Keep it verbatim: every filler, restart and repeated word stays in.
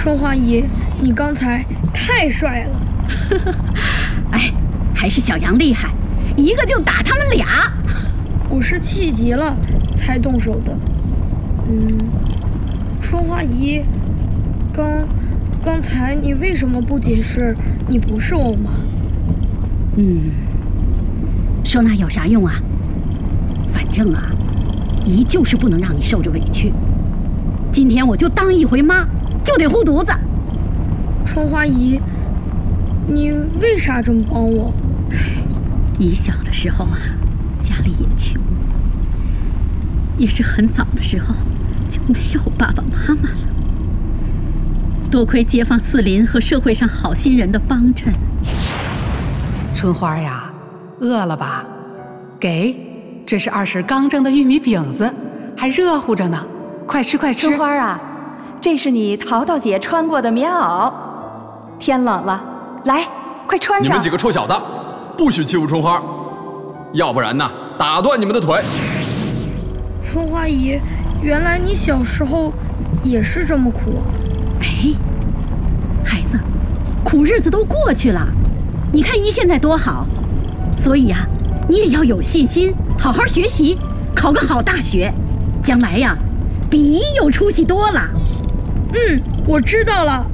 春花姨，你刚才太帅了。 哎，还是小杨厉害，一个就打他们俩。 我是气急了才动手的。嗯，春花姨，刚刚才你为什么不解释你不是我妈？ 嗯，说那有啥用啊？反正啊，姨就是不能让你受着委屈。今天我就当一回妈，就得护犊子。 春花姨，你为啥这么帮我？ 姨小的时候啊，家里也穷，也是很早的时候就没有爸爸妈妈了。多亏街坊四邻和社会上好心人的帮衬。 春花呀，饿了吧？给，这是二婶刚蒸的玉米饼子，还热乎着呢，快吃快吃。 春花啊，这是你淘淘姐穿过的棉袄，天冷了，来，快穿上。 你们几个臭小子，不许欺负春花，要不然呢，打断你们的腿。 春花姨，原来你小时候也是这么苦啊！ 哎，孩子，苦日子都过去了，你看姨现在多好，所以呀、啊，你也要有信心，好好学习，考个好大学，将来呀，比姨有出息多了。 嗯，我知道了。